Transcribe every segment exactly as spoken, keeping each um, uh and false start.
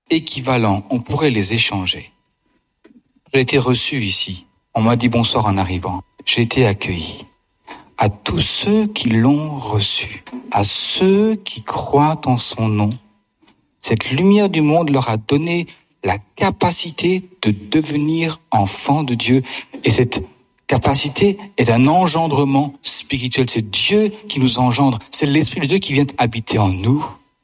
équivalents, on pourrait les échanger. J'ai été reçu ici. On m'a dit bonsoir en arrivant. J'ai été accueilli. À tous ceux qui l'ont reçu, à ceux qui croient en son nom, cette lumière du monde leur a donné la capacité de devenir enfants de Dieu. Et cette capacité est un engendrement spirituel. C'est Dieu qui nous engendre. C'est l'Esprit de Dieu qui vient habiter en nous.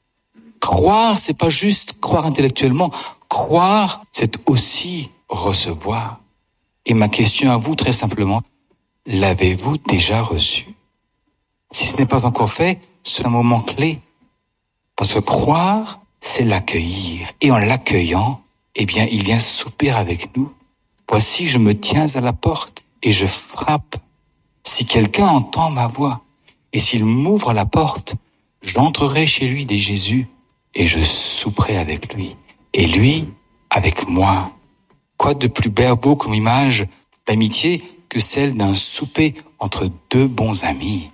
Croire, c'est pas juste croire intellectuellement. Croire, c'est aussi recevoir. Et ma question à vous, très simplement, l'avez-vous déjà reçu? Si ce n'est pas encore fait, c'est un moment clé. Parce que croire, c'est l'accueillir. Et en l'accueillant, eh bien, il vient souper avec nous. Voici, je me tiens à la porte et je frappe. Si quelqu'un entend ma voix et s'il m'ouvre la porte, j'entrerai chez lui, dit Jésus, et je souperai avec lui. Et lui, avec moi. Quoi de plus beau comme image d'amitié que celle d'un souper entre deux bons amis?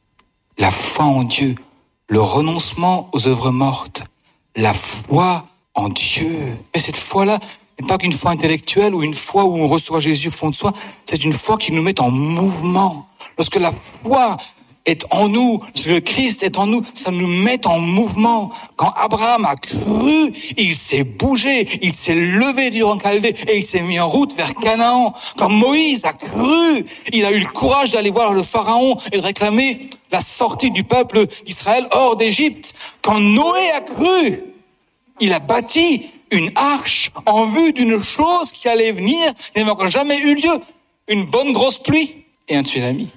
La foi en Dieu, le renoncement aux œuvres mortes, la foi en Dieu. Et cette foi-là n'est pas qu'une foi intellectuelle ou une foi où on reçoit Jésus au fond de soi, c'est une foi qui nous met en mouvement. Lorsque la foi est en nous, lorsque le Christ est en nous, ça nous met en mouvement. Quand Abraham a cru, il s'est bougé, il s'est levé du Ur Chaldée et il s'est mis en route vers Canaan. Quand Moïse a cru, il a eu le courage d'aller voir le Pharaon et de réclamer la sortie du peuple d'Israël hors d'Égypte. Quand Noé a cru, il a bâti une arche en vue d'une chose qui allait venir, qui n'avait encore jamais eu lieu. Une bonne grosse pluie et un tsunami.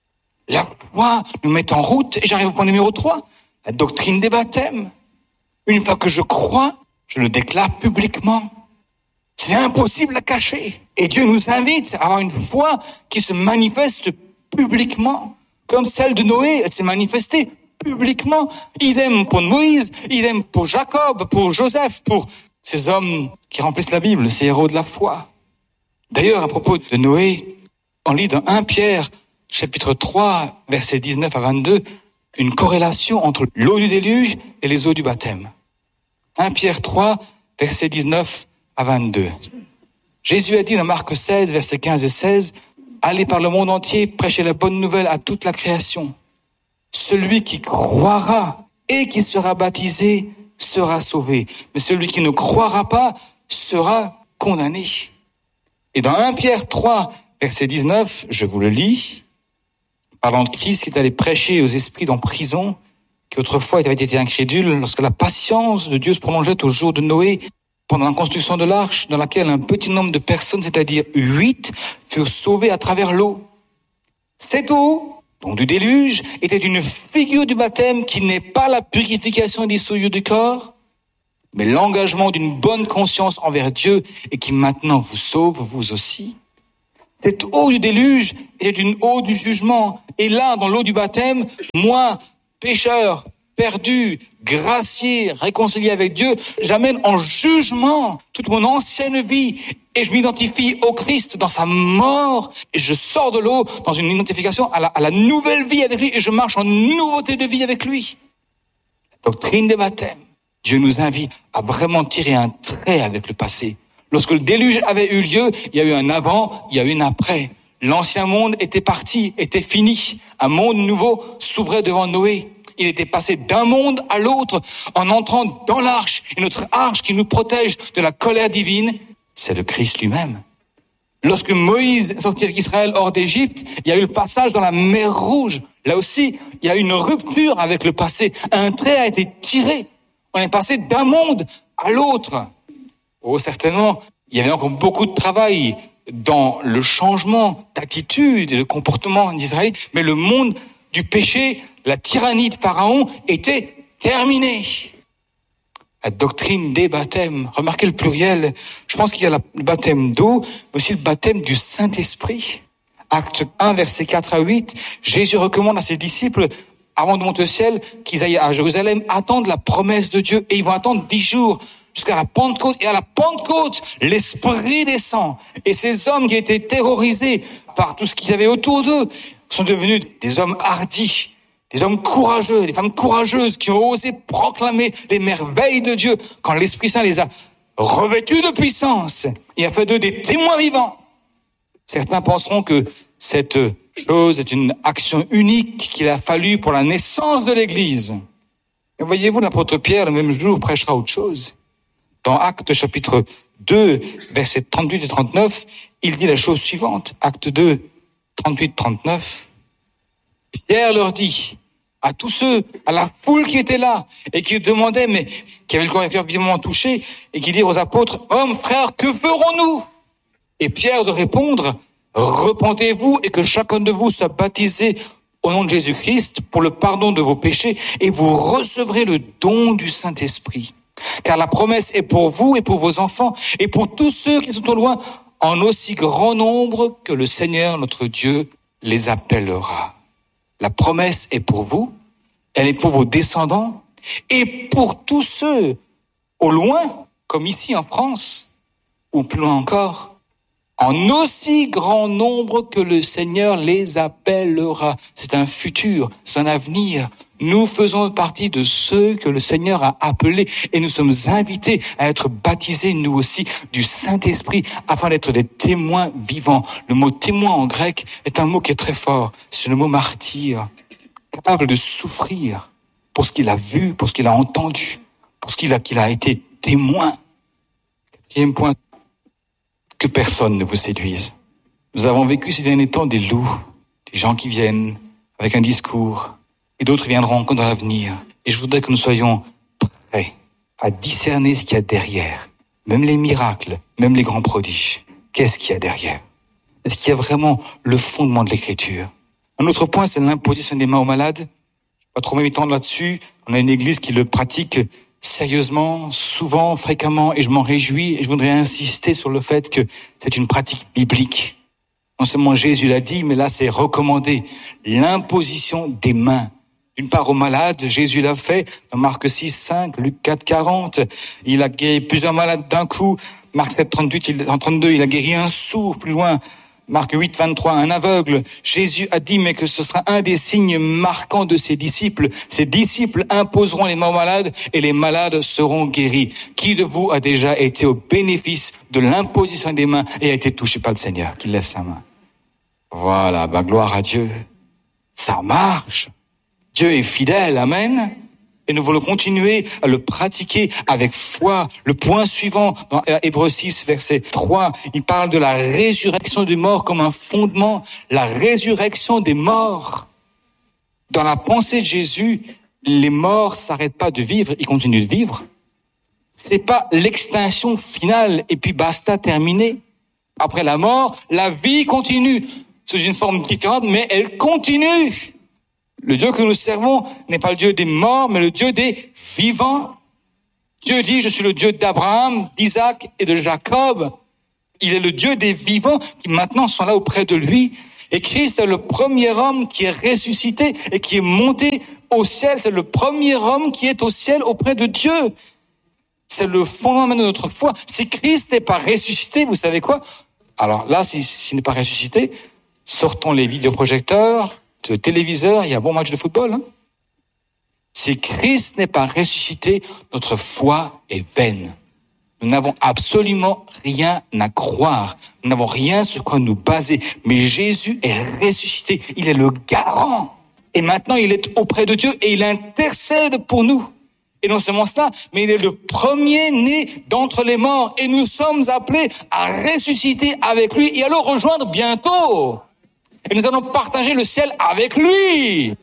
La foi nous met en route, et j'arrive au point numéro trois, la doctrine des baptêmes. Une fois que je crois, je le déclare publiquement. C'est impossible à cacher. Et Dieu nous invite à avoir une foi qui se manifeste publiquement, comme celle de Noé, elle s'est manifestée publiquement. Idem pour Moïse, idem pour Jacob, pour Joseph, pour ces hommes qui remplissent la Bible, ces héros de la foi. D'ailleurs, à propos de Noé, on lit dans premier Pierre, chapitre trois, versets dix-neuf à vingt-deux, une corrélation entre l'eau du déluge et les eaux du baptême. premier Pierre trois, versets dix-neuf à vingt-deux. Jésus a dit dans Marc seize, versets quinze et seize, « Allez par le monde entier, prêchez la bonne nouvelle à toute la création. Celui qui croira et qui sera baptisé sera sauvé. Mais celui qui ne croira pas sera condamné. » Et dans premier Pierre trois, verset dix-neuf, je vous le lis, parlant de Christ qui est allé prêcher aux esprits en prison, qui autrefois avaient été incrédules, lorsque la patience de Dieu se prolongeait au jour de Noé, pendant la construction de l'arche, dans laquelle un petit nombre de personnes, c'est-à-dire huit, furent sauvées à travers l'eau. Cette eau, donc du déluge, était une figure du baptême qui n'est pas la purification des souillures du corps, mais l'engagement d'une bonne conscience envers Dieu et qui maintenant vous sauve, vous aussi. Cette eau du déluge était une eau du jugement. Et là, dans l'eau du baptême, moi, pécheur, perdu, gracié, réconcilié avec Dieu, j'amène en jugement toute mon ancienne vie et je m'identifie au Christ dans sa mort et je sors de l'eau dans une identification à la, à la nouvelle vie avec lui et je marche en nouveauté de vie avec lui. Doctrine des baptêmes. Dieu nous invite à vraiment tirer un trait avec le passé. Lorsque le déluge avait eu lieu, il y a eu un avant, il y a eu un après. L'ancien monde était parti, était fini. Un monde nouveau s'ouvrait devant Noé. Il était passé d'un monde à l'autre en entrant dans l'arche. Et notre arche qui nous protège de la colère divine, c'est le Christ lui-même. Lorsque Moïse est sorti avec Israël hors d'Égypte, il y a eu le passage dans la mer Rouge. Là aussi, il y a eu une rupture avec le passé. Un trait a été tiré. On est passé d'un monde à l'autre. Oh, certainement, il y avait encore beaucoup de travail dans le changement d'attitude et de comportement d'Israël, mais le monde du péché, la tyrannie de Pharaon était terminée. La doctrine des baptêmes, remarquez le pluriel, je pense qu'il y a le baptême d'eau, mais aussi le baptême du Saint-Esprit. Acte un, versets quatre à huit, Jésus recommande à ses disciples, avant de monter au ciel, qu'ils aillent à Jérusalem attendre la promesse de Dieu, et ils vont attendre dix jours, jusqu'à la Pentecôte. Et à la Pentecôte, l'Esprit descend. Et ces hommes qui étaient terrorisés par tout ce qu'ils avaient autour d'eux sont devenus des hommes hardis, des hommes courageux, des femmes courageuses qui ont osé proclamer les merveilles de Dieu quand l'Esprit Saint les a revêtus de puissance et a fait d'eux des témoins vivants. Certains penseront que cette chose est une action unique qu'il a fallu pour la naissance de l'Église. Mais voyez-vous, l'apôtre Pierre, le même jour, prêchera autre chose. Dans Actes chapitre deux, versets trente-huit et trente-neuf, il dit la chose suivante. Acte deux, trente-huit trente-neuf. Pierre leur dit, à tous ceux, à la foule qui était là, et qui demandaient, mais qui avaient le cœur vivement touché, et qui dit aux apôtres, hommes, frères, que ferons-nous? Et Pierre de répondre, repentez-vous et que chacun de vous soit baptisé au nom de Jésus-Christ pour le pardon de vos péchés, et vous recevrez le don du Saint-Esprit. Car la promesse est pour vous et pour vos enfants, et pour tous ceux qui sont au loin, en aussi grand nombre que le Seigneur notre Dieu les appellera. La promesse est pour vous, elle est pour vos descendants, et pour tous ceux au loin, comme ici en France, ou plus loin encore, en aussi grand nombre que le Seigneur les appellera. C'est un futur, c'est un avenir. Nous faisons partie de ceux que le Seigneur a appelés et nous sommes invités à être baptisés, nous aussi, du Saint-Esprit afin d'être des témoins vivants. Le mot témoin en grec est un mot qui est très fort. C'est le mot martyr, capable de souffrir pour ce qu'il a vu, pour ce qu'il a entendu, pour ce qu'il a, qu'il a été témoin. Quatrième point, que personne ne vous séduise. Nous avons vécu ces derniers temps des loups, des gens qui viennent avec un discours, et d'autres viendront encore dans l'avenir. Et je voudrais que nous soyons prêts à discerner ce qu'il y a derrière. Même les miracles, même les grands prodiges. Qu'est-ce qu'il y a derrière? Est-ce qu'il y a vraiment le fondement de l'Écriture? Un autre point, c'est l'imposition des mains aux malades. Je ne vais pas trop m'étendre là-dessus. On a une église qui le pratique sérieusement, souvent, fréquemment, et je m'en réjouis. Et je voudrais insister sur le fait que c'est une pratique biblique. Non seulement Jésus l'a dit, mais là c'est recommandé. L'imposition des mains. D'une part aux malades, Jésus l'a fait, dans Marc six, cinq, Luc quatre, quarante, il a guéri plusieurs malades d'un coup, Marc sept, trente-huit, il, en trente-deux, il a guéri un sourd, plus loin, Marc huit, vingt-trois, un aveugle. Jésus a dit, mais que ce sera un des signes marquants de ses disciples. Ses disciples imposeront les mains aux malades et les malades seront guéris. Qui de vous a déjà été au bénéfice de l'imposition des mains et a été touché par le Seigneur? Qu'il lève sa main. Voilà, bah gloire à Dieu. Ça marche. Dieu est fidèle, amen. Et nous voulons continuer à le pratiquer avec foi. Le point suivant, dans Hébreux six, verset trois, il parle de la résurrection des morts comme un fondement. La résurrection des morts. Dans la pensée de Jésus, les morts s'arrêtent pas de vivre, ils continuent de vivre. C'est pas l'extinction finale et puis basta, terminé. Après la mort, la vie continue. Sous une forme différente, mais elle continue. Le Dieu que nous servons n'est pas le Dieu des morts, mais le Dieu des vivants. Dieu dit, je suis le Dieu d'Abraham, d'Isaac et de Jacob. Il est le Dieu des vivants qui maintenant sont là auprès de lui. Et Christ est le premier homme qui est ressuscité et qui est monté au ciel. C'est le premier homme qui est au ciel auprès de Dieu. C'est le fondement de notre foi. Si Christ n'est pas ressuscité, vous savez quoi? Alors là, s'il si, si n'est pas ressuscité, sortons les vidéoprojecteurs, le téléviseur, il y a un bon match de football. Hein. Si Christ n'est pas ressuscité, notre foi est vaine. Nous n'avons absolument rien à croire. Nous n'avons rien sur quoi nous baser. Mais Jésus est ressuscité. Il est le garant. Et maintenant, il est auprès de Dieu et il intercède pour nous. Et non seulement cela, mais il est le premier-né d'entre les morts. Et nous sommes appelés à ressusciter avec lui et à le rejoindre bientôt. Et nous allons partager le ciel avec lui.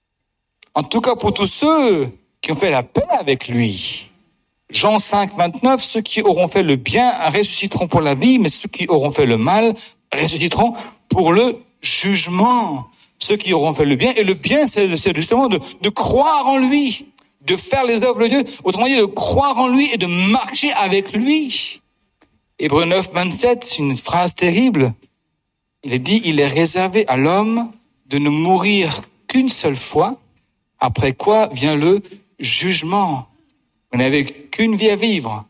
En tout cas pour tous ceux qui ont fait la paix avec lui. Jean cinq, vingt-neuf, ceux qui auront fait le bien ressusciteront pour la vie, mais ceux qui auront fait le mal ressusciteront pour le jugement. Ceux qui auront fait le bien, et le bien c'est, c'est justement de, de croire en lui, de faire les œuvres de Dieu, autrement dit de croire en lui et de marcher avec lui. Hébreux neuf, vingt-sept, c'est une phrase terrible. Il est dit, il est réservé à l'homme de ne mourir qu'une seule fois, après quoi vient le jugement. Vous n'avez qu'une vie à vivre.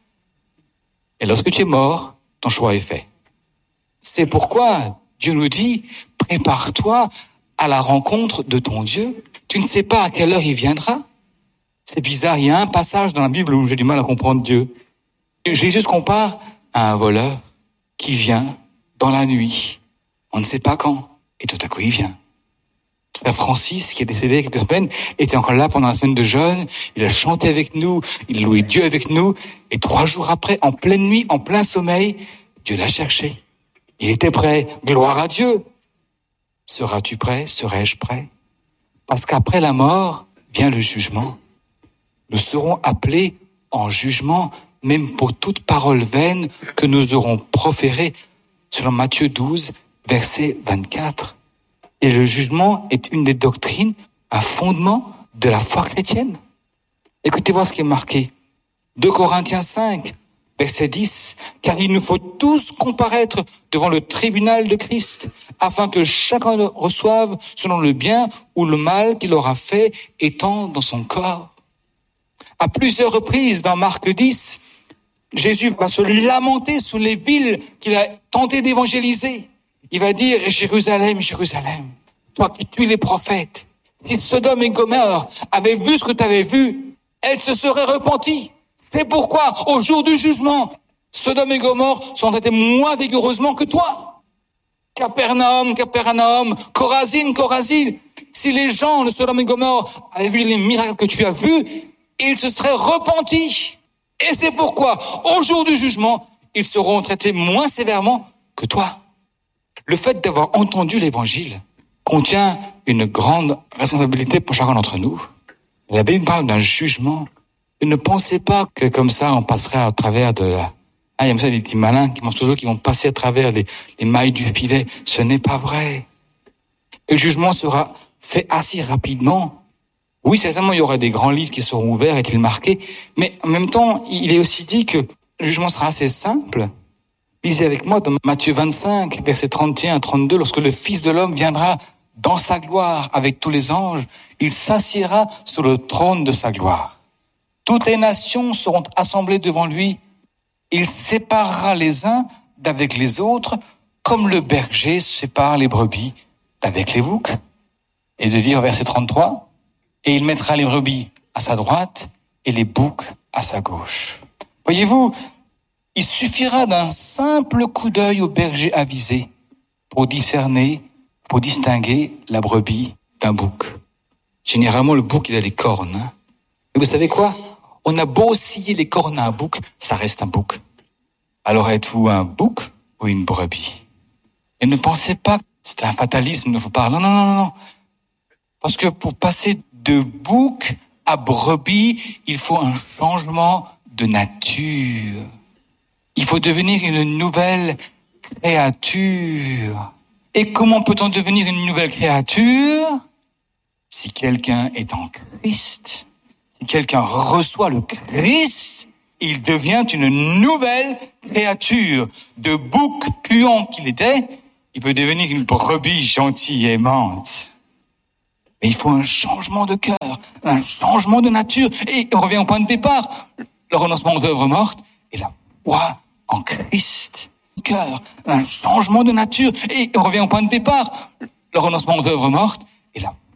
Et lorsque tu es mort, ton choix est fait. C'est pourquoi Dieu nous dit, prépare-toi à la rencontre de ton Dieu. Tu ne sais pas à quelle heure il viendra. C'est bizarre, il y a un passage dans la Bible où j'ai du mal à comprendre Dieu. Jésus se compare à un voleur qui vient dans la nuit. On ne sait pas quand. Et tout à coup, il vient. Frère Francis, qui est décédé il y a quelques semaines, était encore là pendant la semaine de jeûne. Il a chanté avec nous, il a loué Dieu avec nous. Et trois jours après, en pleine nuit, en plein sommeil, Dieu l'a cherché. Il était prêt. Gloire à Dieu. Seras-tu prêt? Serai-je prêt? Parce qu'après la mort vient le jugement. Nous serons appelés en jugement, même pour toute parole vaine que nous aurons proférée, selon Matthieu douze, verset vingt-quatre. Et le jugement est une des doctrines, un fondement de la foi chrétienne. Écoutez voir ce qui est marqué. deux Corinthiens cinq, verset dix. Car il nous faut tous comparaître devant le tribunal de Christ, afin que chacun reçoive selon le bien ou le mal qu'il aura fait étant dans son corps. À plusieurs reprises dans Marc dix, Jésus va se lamenter sur les villes qu'il a tenté d'évangéliser. Il va dire, Jérusalem, Jérusalem, toi qui tues les prophètes, si Sodome et Gomorrhe avaient vu ce que tu avais vu, elles se seraient repenties. C'est pourquoi, au jour du jugement, Sodome et Gomorrhe sont traités moins vigoureusement que toi. Capernaum, Capernaum, Chorazine, Chorazine, si les gens de Sodome et Gomorrhe avaient vu les miracles que tu as vus, ils se seraient repentis. Et c'est pourquoi, au jour du jugement, ils seront traités moins sévèrement que toi. Le fait d'avoir entendu l'évangile contient une grande responsabilité pour chacun d'entre nous. La Bible parle d'un jugement. Et ne pensez pas que comme ça, on passerait à travers de la... Ah, il y a ça des petits malins qui pensent toujours qu'ils vont passer à travers les, les mailles du filet. Ce n'est pas vrai. Et le jugement sera fait assez rapidement. Oui, certainement, il y aura des grands livres qui seront ouverts, est-il marqué. Mais en même temps, il est aussi dit que le jugement sera assez simple. Lisez avec moi dans Matthieu vingt-cinq, versets trente et un à trente-deux, lorsque le Fils de l'homme viendra dans sa gloire avec tous les anges, il s'assiera sur le trône de sa gloire. Toutes les nations seront assemblées devant lui. Il séparera les uns d'avec les autres, comme le berger sépare les brebis d'avec les boucs. Et de dire, verset trente-trois, et il mettra les brebis à sa droite et les boucs à sa gauche. Voyez-vous, il suffira d'un simple coup d'œil au berger avisé pour discerner, pour distinguer la brebis d'un bouc. Généralement, le bouc, il a des cornes. Hein. Et vous savez quoi? On a beau scier les cornes à un bouc, ça reste un bouc. Alors êtes-vous un bouc ou une brebis? Et ne pensez pas que c'est un fatalisme dont je vous parle. Non, non, non, non. Parce que pour passer de bouc à brebis, il faut un changement de nature. Il faut devenir une nouvelle créature. Et comment peut-on devenir une nouvelle créature? Si quelqu'un est en Christ, si quelqu'un reçoit le Christ, il devient une nouvelle créature. De bouc puant qu'il était, il peut devenir une brebis gentille et aimante. Mais il faut un changement de cœur, un changement de nature. Et on revient au point de départ, le renoncement aux œuvres mortes et la foi en Christ. Cœur, un changement de nature. Et on revient au point de départ, le renoncement aux œuvres mortes et la